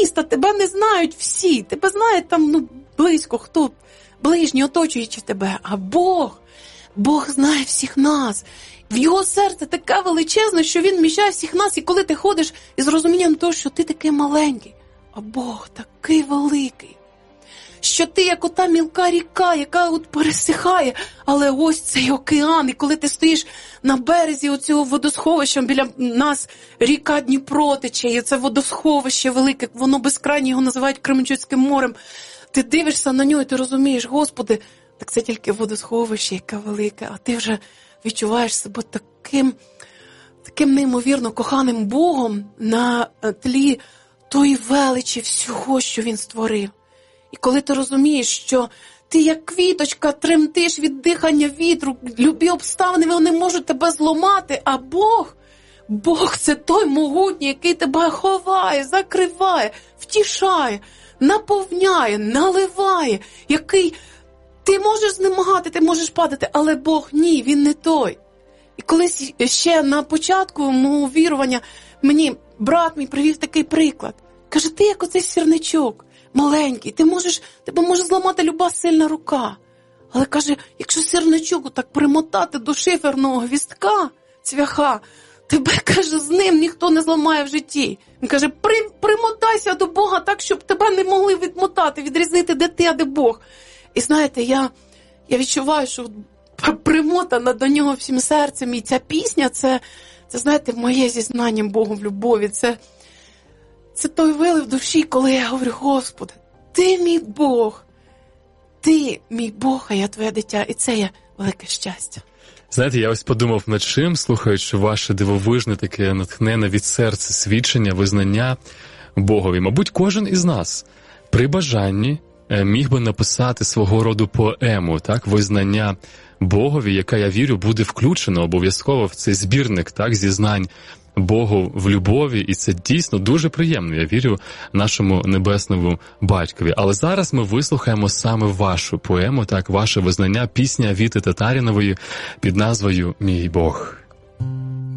міста, тебе не знають всі, тебе знають там, близько, хто, ближні, оточуючи тебе, а Бог знає всіх нас. В його серце таке величезне, що він вміщає всіх нас, і коли ти ходиш із розумінням того, що ти такий маленький, а Бог такий великий, що ти як ота мілка ріка, яка от пересихає, але ось цей океан, і коли ти стоїш на березі оцього водосховища, біля нас ріка Дніпро тече, і це водосховище велике, воно безкрайнє, його називають Кременчуцьким морем, ти дивишся на нього і ти розумієш, Господи, так це тільки водосховище, яке велике, а ти вже відчуваєш себе таким неймовірно коханим Богом на тлі тої величі всього, що Він створив. І коли ти розумієш, що ти як квіточка тремтиш від дихання вітру, любі обставини, вони можуть тебе зламати, а Бог це той могутній, який тебе ховає, закриває, втішає, наповняє, наливає, який ти можеш знемагати, ти можеш падати, але Бог ні, Він не той. І колись ще на початку мого вірування мені брат мій привів такий приклад. Каже, ти як оцей сірничок, маленький, тебе може зламати люба сильна рука. Але каже, якщо сірничок так примотати до шиферного гвіздка, цвяха, тебе, каже, з ним ніхто не зламає в житті. Він каже, примотайся до Бога так, щоб тебе не могли відмотати, відрізнити, де ти, а де Бог. І знаєте, я відчуваю, що примотана до нього всім серцем, і ця пісня, це знаєте, моє зізнання Богу в любові, це той вилив душі, коли я говорю, Господи, ти мій Бог, а я твоє дитя, і це є велике щастя. Знаєте, я ось подумав над чим, слухаючи ваше дивовижне таке натхнене від серця свідчення, визнання Богові. Мабуть, кожен із нас при бажанні міг би написати свого роду поему, так, визнання Богові, яка, я вірю, буде включено обов'язково в цей збірник, так, зізнань Богу в любові, і це дійсно дуже приємно, я вірю, нашому небесному батькові. Але зараз ми вислухаємо саме вашу поему, так, ваше визнання, пісня Віти Татарінової під назвою «Мій Бог».